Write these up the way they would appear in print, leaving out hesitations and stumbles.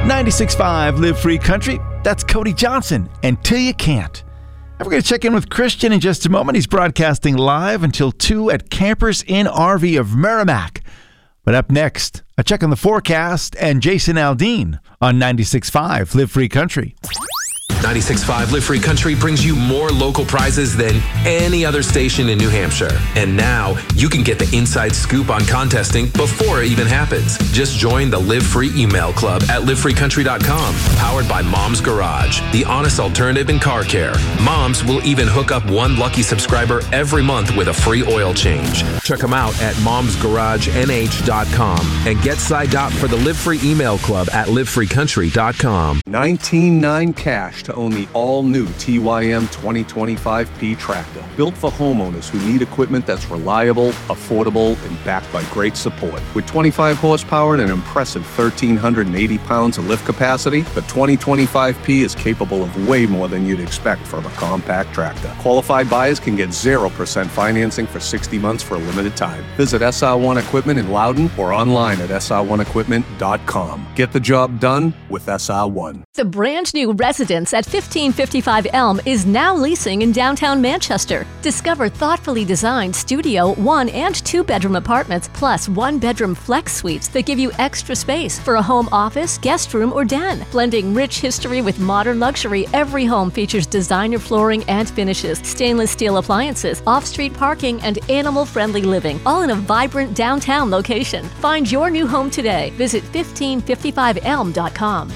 96.5 Live Free Country. That's Cody Johnson and Till You Can't. And we're going to check in with Christian in just a moment. He's broadcasting live until 2 at Campers Inn RV of Merrimack. But up next, a check on the forecast and Jason Aldean on 96.5 Live Free Country. 96.5 Live Free Country brings you more local prizes than any other station in New Hampshire. And now you can get the inside scoop on contesting before it even happens. Just join the Live Free email club at livefreecountry.com. Powered by Mom's Garage, the honest alternative in car care. Moms will even hook up one lucky subscriber every month with a free oil change. Check them out at momsgaragenh.com and get signed up for the Live Free email club at livefreecountry.com. 19.9 cash to own the all-new TYM 2025P tractor. Built for homeowners who need equipment that's reliable, affordable, and backed by great support. With 25 horsepower and an impressive 1,380 pounds of lift capacity, the 2025P is capable of way more than you'd expect from a compact tractor. Qualified buyers can get 0% financing for 60 months for a limited time. Visit SR1 Equipment in Loudon or online at sr1equipment.com. Get the job done with SR1. The brand new residence at 1555 Elm is now leasing in downtown Manchester. Discover thoughtfully designed studio, 1 and 2 bedroom apartments, plus 1 bedroom flex suites that give you extra space for a home office, guest room, or den. Blending rich history with modern luxury, every home features designer flooring and finishes, stainless steel appliances, off-street parking, and animal-friendly living, all in a vibrant downtown location. Find your new home today. Visit 1555elm.com.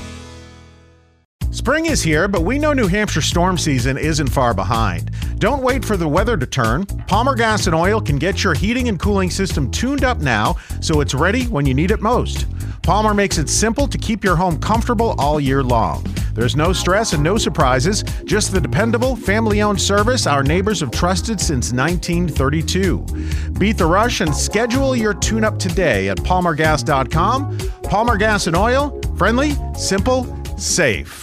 Spring is here, but we know New Hampshire storm season isn't far behind. Don't wait for the weather to turn. Palmer Gas and Oil can get your heating and cooling system tuned up now so it's ready when you need it most. Palmer makes it simple to keep your home comfortable all year long. There's no stress and no surprises, just the dependable, family-owned service our neighbors have trusted since 1932. Beat the rush and schedule your tune-up today at palmergas.com. Palmer Gas and Oil, friendly, simple, safe.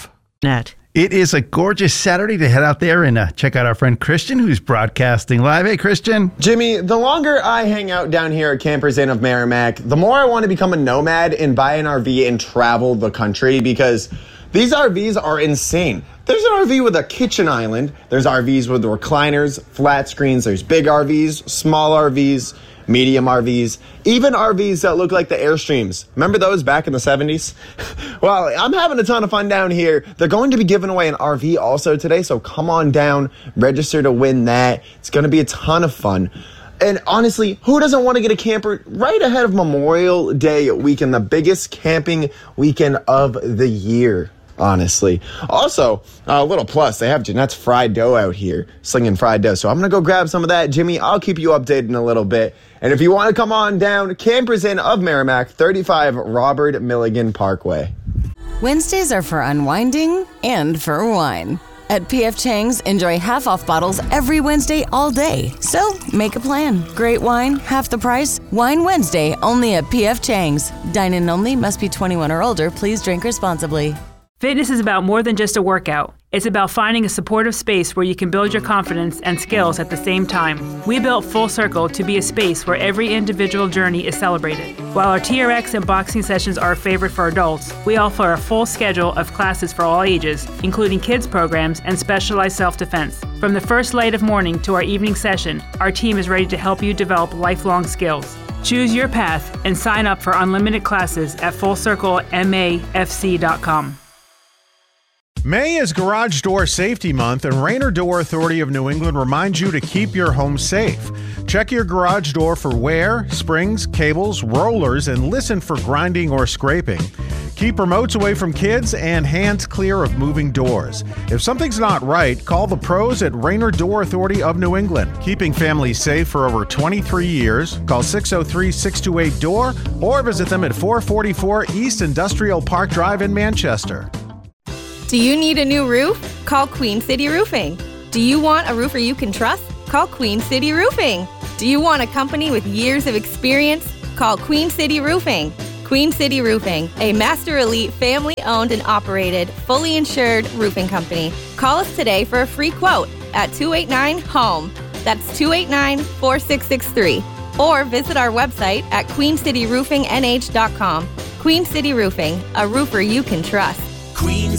It is a gorgeous Saturday to head out there and check out our friend Christian, who's broadcasting live. Hey, Christian. Jimmy, the longer I hang out down here at Campers Inn of Merrimack, the more I want to become a nomad and buy an RV and travel the country, because these RVs are insane. There's an RV with a kitchen island. There's RVs with recliners, flat screens. There's big RVs, small RVs, medium RVs, even RVs that look like the Airstreams. Remember those back in the 70s? Well, I'm having a ton of fun down here. They're going to be giving away an RV also today, so come on down, register to win that. It's going to be a ton of fun. And honestly, who doesn't want to get a camper right ahead of Memorial Day weekend, the biggest camping weekend of the year? Honestly. Also, a little plus, they have Jeanette's fried dough out here, slinging fried dough. So I'm going to go grab some of that. Jimmy, I'll keep you updated in a little bit. And if you want to come on down, Campers Inn of Merrimack, 35 Robert Milligan Parkway. Wednesdays are for unwinding and for wine. At P.F. Chang's, enjoy half-off bottles every Wednesday all day. So, make a plan. Great wine, half the price. Wine Wednesday, only at P.F. Chang's. Dine-in only, must be 21 or older. Please drink responsibly. Fitness is about more than just a workout. It's about finding a supportive space where you can build your confidence and skills at the same time. We built Full Circle to be a space where every individual journey is celebrated. While our TRX and boxing sessions are a favorite for adults, we offer a full schedule of classes for all ages, including kids programs and specialized self-defense. From the first light of morning to our evening session, our team is ready to help you develop lifelong skills. Choose your path and sign up for unlimited classes at FullCircleMAFC.com. May is Garage Door Safety Month, and Rainer Door Authority of New England reminds you to keep your home safe. Check your garage door for wear, springs, cables, rollers, and listen for grinding or scraping. Keep remotes away from kids and hands clear of moving doors. If something's not right, call the pros at Rainer Door Authority of New England. Keeping families safe for over 23 years. Call 603-628-DOOR or visit them at 444 East Industrial Park Drive in Manchester. Do you need a new roof? Call Queen City Roofing. Do you want a roofer you can trust? Call Queen City Roofing. Do you want a company with years of experience? Call Queen City Roofing. Queen City Roofing, a Master Elite family-owned and operated, fully insured roofing company. Call us today for a free quote at 289-HOME. That's 289-4663. Or visit our website at queencityroofingnh.com. Queen City Roofing, a roofer you can trust. Queen